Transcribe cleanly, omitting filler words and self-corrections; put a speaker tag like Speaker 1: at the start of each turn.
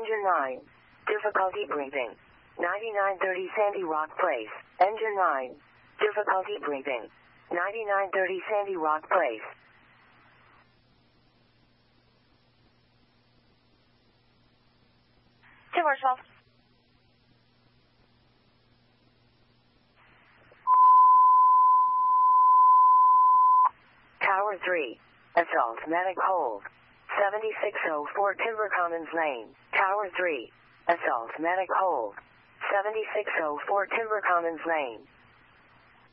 Speaker 1: Engine 9. Difficulty breathing. 9930 Sandy Rock Place. Engine 9. Difficulty breathing. 9930 Sandy Rock Place.
Speaker 2: Timber 12.
Speaker 1: Tower 3. Assault Medic Hold. 7604 Timber Commons Lane. Tower 3. Assault Medic Hold. 7604 Timber Commons Lane.